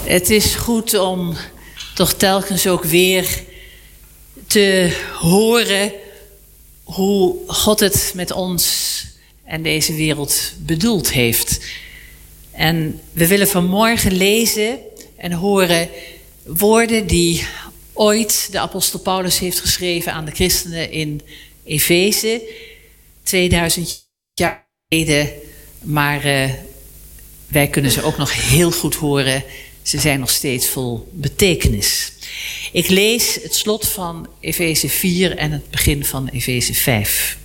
Het is goed om toch telkens ook weer te horen hoe God het met ons en deze wereld bedoeld heeft. En we willen vanmorgen lezen en horen woorden die ooit de apostel Paulus heeft geschreven aan de christenen in Efeze, 2000 jaar geleden. Maar wij kunnen ze ook nog heel goed horen. Ze zijn nog steeds vol betekenis. Ik lees het slot van Efeze 4 en het begin van Efeze 5.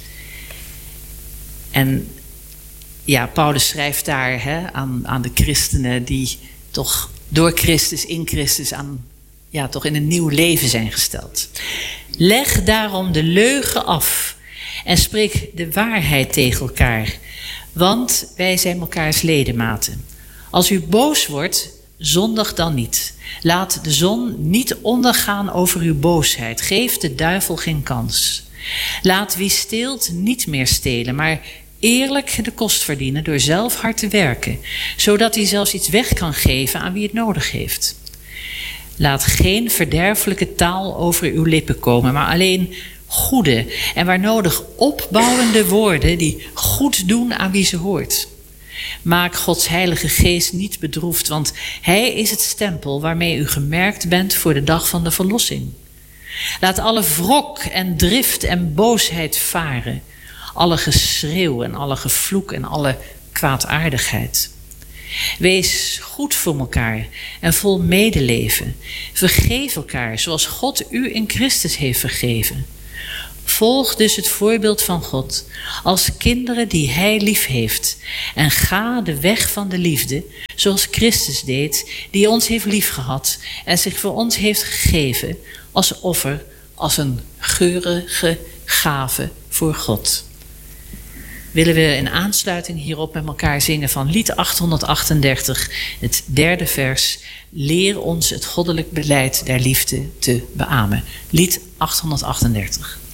En ja, Paulus schrijft daar aan de christenen die toch door Christus, in Christus, toch in een nieuw leven zijn gesteld. Leg daarom de leugen af en spreek de waarheid tegen elkaar, want wij zijn elkaars ledematen. Als u boos wordt, zondig dan niet. Laat de zon niet ondergaan over uw boosheid. Geef de duivel geen kans. Laat wie steelt niet meer stelen, maar eerlijk de kost verdienen door zelf hard te werken, zodat hij zelfs iets weg kan geven aan wie het nodig heeft. Laat geen verderfelijke taal over uw lippen komen, maar alleen goede en waar nodig opbouwende woorden die goed doen aan wie ze hoort. Maak Gods heilige geest niet bedroefd, want hij is het stempel waarmee u gemerkt bent voor de dag van de verlossing. Laat alle wrok en drift en boosheid varen, alle geschreeuw en alle gevloek en alle kwaadaardigheid. Wees goed voor elkaar en vol medeleven. Vergeef elkaar zoals God u in Christus heeft vergeven. Volg dus het voorbeeld van God als kinderen die hij lief heeft. En ga de weg van de liefde zoals Christus deed, die ons heeft liefgehad en zich voor ons heeft gegeven als offer, als een geurige gave voor God. Willen we in aansluiting hierop met elkaar zingen van lied 838, het 3e vers. Leer ons het goddelijk beleid der liefde te beamen. Lied 838.